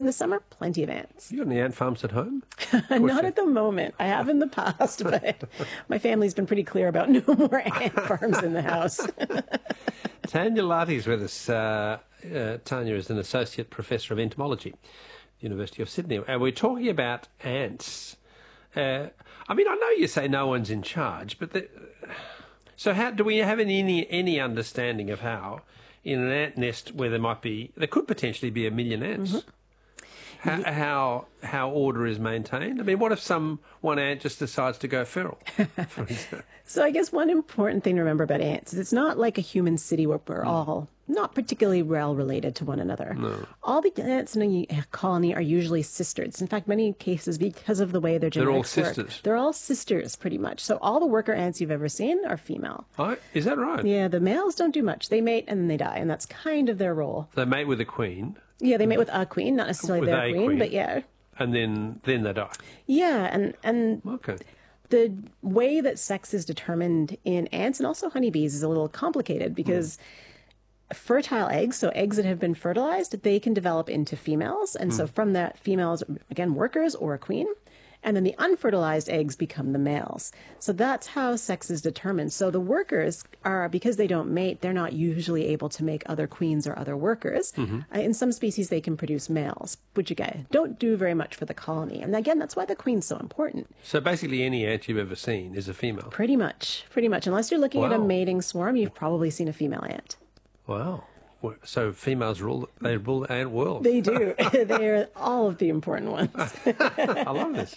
the summer, plenty of ants. You got any ant farms at home? Not at the moment. I have in the past, but my family's been pretty clear about no more ant farms in the house. Tanya Larty's with us. Tanya is an associate professor of entomology, University of Sydney, and we're talking about ants. I know you say no one's in charge, but so how do we have any understanding of how in an ant nest where there could potentially be 1 million ants? How order is maintained? I mean, what if one ant just decides to go feral, for example? So I guess one important thing to remember about ants is it's not like a human city where we're all not particularly well related to one another. No. All the ants in a colony are usually sisters. In fact, many cases, because of the way their genetics they're all sisters. work, they're all sisters pretty much. So all the worker ants you've ever seen are female. Oh, is that right? Yeah, the males don't do much. They mate and then they die, and that's kind of their role. They mate with a queen. Yeah, they mate with a queen, not necessarily With their a queen, queen. but yeah. And then they die. Yeah, and Okay. the way that sex is determined in ants and also honeybees is a little complicated because fertile eggs, so eggs that have been fertilized, they can develop into females. And so from that, females, again, workers or a queen. And then the unfertilized eggs become the males. So that's how sex is determined. So the workers are, because they don't mate, they're not usually able to make other queens or other workers. In some species, they can produce males, which again, don't do very much for the colony. And again, that's why the queen's so important. So basically any ant you've ever seen is a female? Pretty much. Unless you're looking at a Wow. mating swarm, you've probably seen a female ant. Wow. So females rule the ant world. They do. They're all of the important ones. I love this.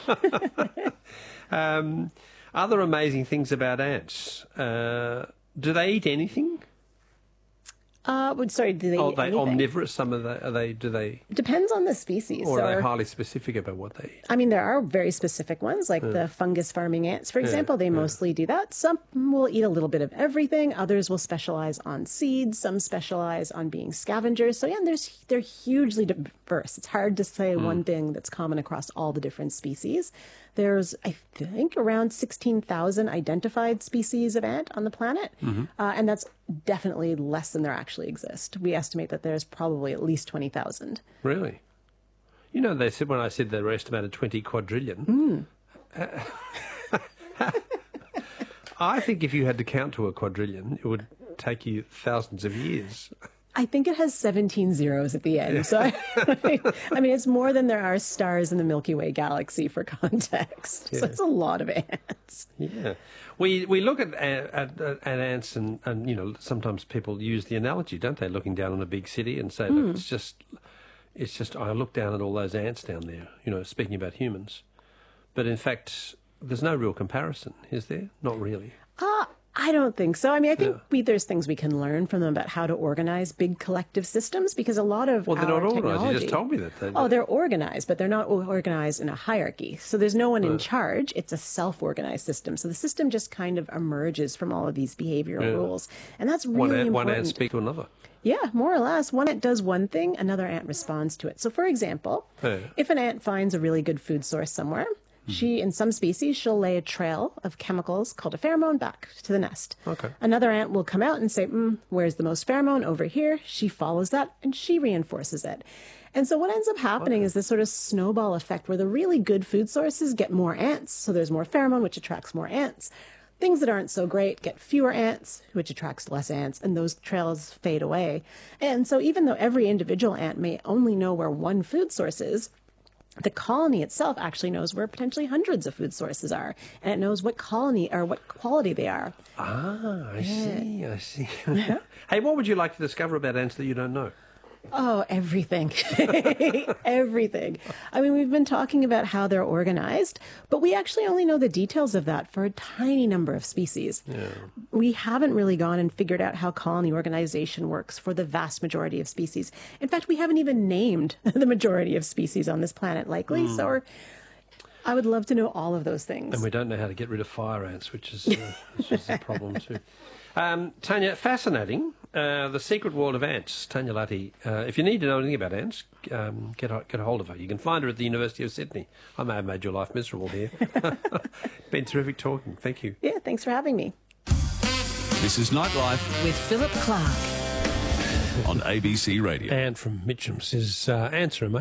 Other amazing things about ants. Do they eat anything? Sorry, do they Are eat they anything? omnivorous? Some of do they, Depends on the species. or So are they highly specific about what they eat? I mean, there are very specific ones, like the fungus farming ants, for example. They mostly do that. Some will eat a little bit of everything. Others will specialize on seeds. Some specialize on being scavengers. So, yeah, they're hugely diverse. It's hard to say one thing that's common across all the different species. There's, I think, around 16,000 identified species of ant on the planet. And that's definitely less than there actually exist. We estimate that there's probably at least 20,000. Really? You know, they said when I said they were estimated 20 quadrillion. I think if you had to count to a quadrillion, it would take you thousands of years. I think it has 17 zeros at the end. So, I mean, it's more than there are stars in the Milky Way galaxy, for context. So it's a lot of ants. Yeah. We look at ants and you know, sometimes people use the analogy, don't they, looking down on a big city and say, look, it's just, I look down at all those ants down there, you know, speaking about humans. But in fact, there's no real comparison, is there? Not really. I don't think so. I mean, I think there's things we can learn from them about how to organize big collective systems, because a lot of Well, they're not our organised. technology... You just told me that. Oh, they're organized, but they're not organized in a hierarchy. So there's no one in charge. It's a self-organized system. So the system just kind of emerges from all of these behavioral rules. And that's really important. One ant speak to another. Yeah, more or less. One ant does one thing, another ant responds to it. So, for example, if an ant finds a really good food source somewhere, in some species, she'll lay a trail of chemicals called a pheromone back to the nest. Okay. Another ant will come out and say, where's the most pheromone? Over here. She follows that and she reinforces it. And so what ends up happening is this sort of snowball effect where the really good food sources get more ants. So there's more pheromone, which attracts more ants. Things that aren't so great get fewer ants, which attracts less ants, and those trails fade away. And so even though every individual ant may only know where one food source is, the colony itself actually knows where potentially hundreds of food sources are, and it knows what colony or what quality they are. Ah, I see. Hey, what would you like to discover about ants that you don't know? Oh, everything. Everything. I mean, we've been talking about how they're organized, but we actually only know the details of that for a tiny number of species. Yeah. We haven't really gone and figured out how colony organization works for the vast majority of species. In fact, we haven't even named the majority of species on this planet, likely. So I would love to know all of those things. And we don't know how to get rid of fire ants, which is a problem too. Tanya, fascinating. The Secret World of Ants, Tanya Larty. If you need to know anything about ants, get a hold of her. You can find her at the University of Sydney. I may have made your life miserable here. Been terrific talking. Thank you. Yeah, thanks for having me. This is Nightlife with Philip Clark on ABC Radio. Anne from Mitchum's is answer